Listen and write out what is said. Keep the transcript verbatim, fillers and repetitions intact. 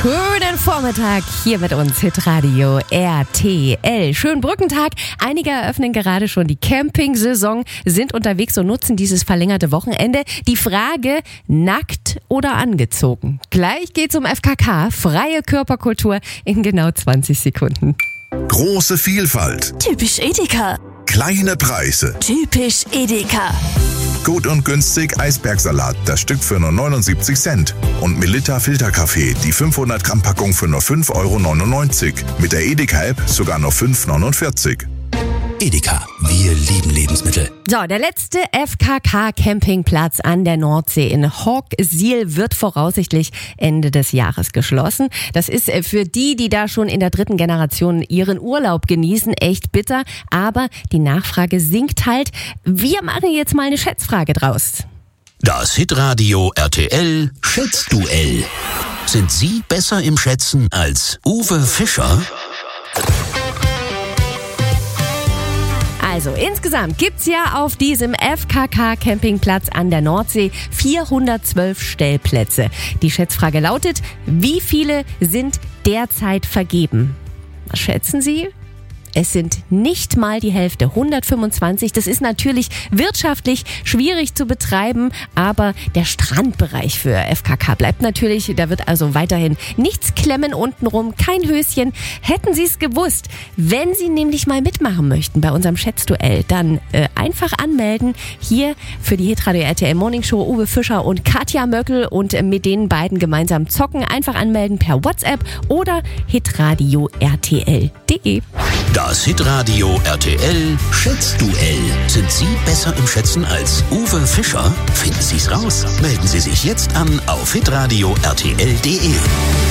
Schönen Vormittag hier mit uns, Hitradio R T L. Schönen Brückentag. Einige eröffnen gerade schon die Campingsaison, sind unterwegs und nutzen dieses verlängerte Wochenende. Die Frage, nackt oder angezogen? Gleich geht's um F K K, freie Körperkultur, in genau zwanzig Sekunden. Große Vielfalt. Typisch Edeka. Kleine Preise. Typisch Edeka. Gut und günstig Eisbergsalat, das Stück für nur neunundsiebzig Cent. Und Melitta Filterkaffee, die fünfhundert Gramm Packung für nur fünf Euro neunundneunzig. Mit der Edeka-App sogar nur fünf Euro neunundvierzig. Edeka, wir lieben Lebensmittel. So, der letzte F K K-Campingplatz an der Nordsee in Hooksiel wird voraussichtlich Ende des Jahres geschlossen. Das ist für die, die da schon in der dritten Generation ihren Urlaub genießen, echt bitter. Aber die Nachfrage sinkt halt. Wir machen jetzt mal eine Schätzfrage draus. Das Hitradio R T L Schätzduell. Sind Sie besser im Schätzen als Uwe Fischer? Also insgesamt gibt's ja auf diesem F K K-Campingplatz an der Nordsee vierhundertzwölf Stellplätze. Die Schätzfrage lautet, wie viele sind derzeit vergeben? Was schätzen Sie? Es sind nicht mal die Hälfte, hundertfünfundzwanzig. Das ist natürlich wirtschaftlich schwierig zu betreiben, aber der Strandbereich für F K K bleibt natürlich. Da wird also weiterhin nichts klemmen untenrum, kein Höschen. Hätten Sie es gewusst, wenn Sie nämlich mal mitmachen möchten bei unserem Schätzduell, dann äh, einfach anmelden. Hier für die Hitradio R T L Morning Show Uwe Fischer und Katja Möckel und äh, mit denen beiden gemeinsam zocken. Einfach anmelden per WhatsApp oder hitradio r t l punkt d e. Das Hitradio R T L Schätzduell. Sind Sie besser im Schätzen als Uwe Fischer? Finden Sie's raus. Melden Sie sich jetzt an auf hitradio r t l punkt d e.